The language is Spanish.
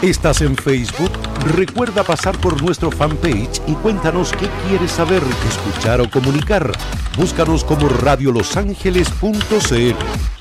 ¿Estás en Facebook? Recuerda pasar por nuestro fanpage y cuéntanos qué quieres saber, escuchar o comunicar. Búscanos como radiolosangeles.cl.